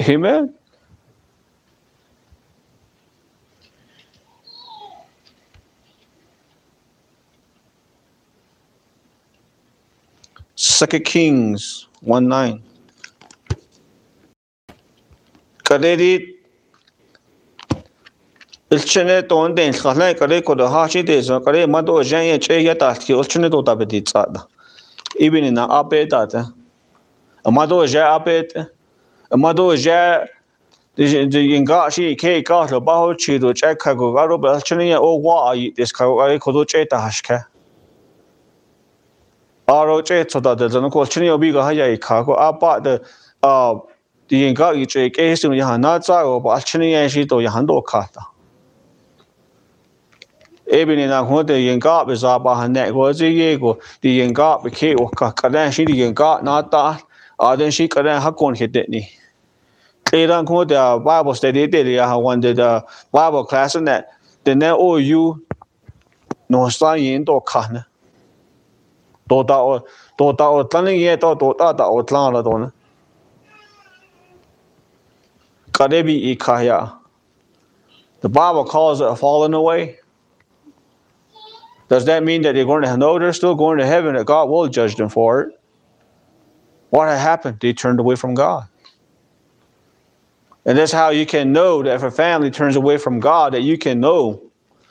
Amen. Second Kings 1:9. Kadedi ilchene tonden khalai kare ko da hashi de so kare mado janye che ya ta ki ilchene to tabedi tsada. Ibn na apeta. Amado ja apeta. Amado ja de yinga shi ke ka lo ba ho chi do che ka go garo ba ilchene ya o wa ai des ka ai ko do che ta hashka. Aro che tsoda de zano ko ilchene obi ga ha ya ka ko apa de the yinga yi che ke su ya na za go ba ilchene ya shi to ya han do ka ta. Even in a home, the Yinga is up on neck was a yego, the Yinga became Kadan, she the Yinga, not that, then she could have gone hit it. They don't go the Bible study, I wanted the Bible class in that. The net all you no sign to can. Tota or telling yet or Tota or Tlana dona. Kadebi Ikaya. The Bible calls it a falling away. Does that mean that they're going to know they're still going to heaven, that God will judge them for it? What had happened? They turned away from God. And that's how you can know that if a family turns away from God, that you can know.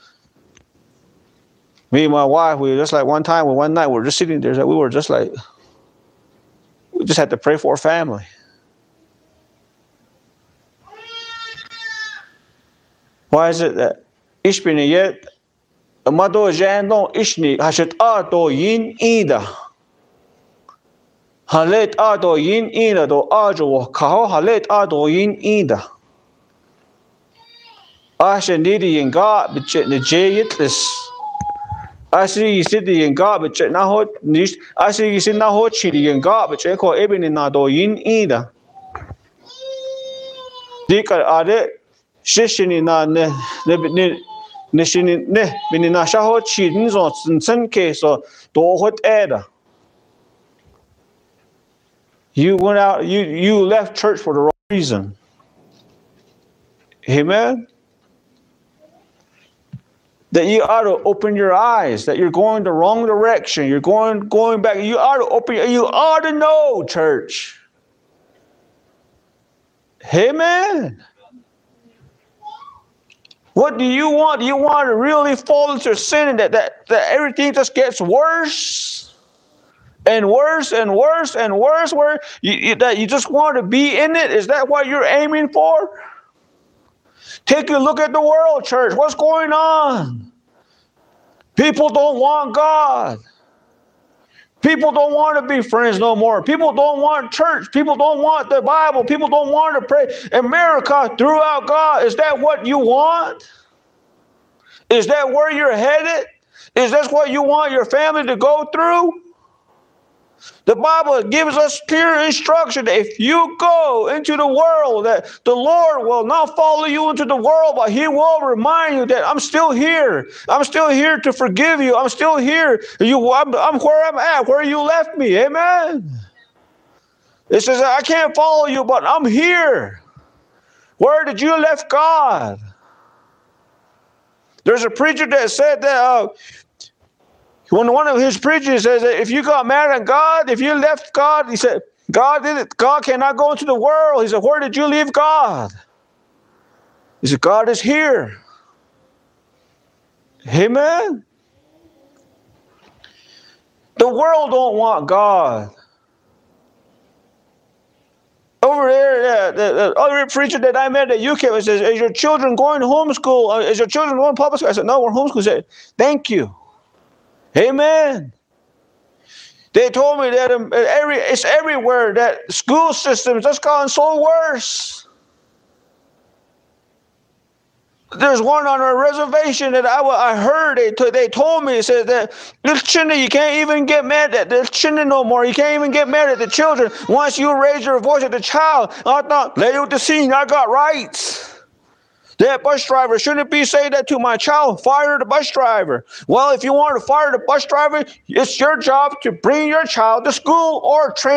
Me and my wife, we were just like one night, we were just sitting there, we were just like, we just had to pray for a family. Why is it that Ishbini yet? Amado jandon ishni hashet ato yin ida. Halet ato yin ida do ajo kaho halet ato yin ida. Ashe nidi yin ga bichet ne jayitlis. Ashe yisidi yin ga bichet na hot nish. Ashe yisid na hot chidi yin ga bichet ko ebini na do yin ida. Dikar ade shishini na ne Nishini ne minasha ho chidin zo sen ke so do hot ada. You went out, you left church for the wrong reason. Amen. That you ought to open your eyes, that you're going the wrong direction, you're going back. You ought to open, you ought to know, church. Amen. What do you want? Do you want to really fall into sin and that everything just gets worse and worse and worse and worse? Where that you just want to be in it? Is that what you're aiming for? Take a look at the world, church. What's going on? People don't want God. People don't want to be friends no more. People don't want church. People don't want the Bible. People don't want to pray. America threw out God. Is that what you want? Is that where you're headed? Is that what you want your family to go through? The Bible gives us clear instruction that if you go into the world, that the Lord will not follow you into the world, but He will remind you that I'm still here. I'm still here to forgive you. I'm still here. I'm where I'm at, where you left me. Amen. It says, I can't follow you, but I'm here. Where did you left God? There's a preacher that said that when one of his preachers says that if you got mad at God, if you left God, he said, God cannot go into the world. He said, where did you leave God? He said, God is here. Amen. The world don't want God. Over there, the other preacher that I met at UK says, is your children going to homeschool? Is your children going to public school? I said, no, we're homeschool. He said, thank you. Amen. They told me that it's everywhere, that school systems just gotten so worse. There's one on our reservation that I heard. They told me, it says that little children, you can't even get mad at the children no more. You can't even get mad at the children. Once you raise your voice at the child, I thought, lay with the scene, I got rights. That bus driver shouldn't be saying that to my child. Fire the bus driver. Well, if you want to fire the bus driver, it's your job to bring your child to school or train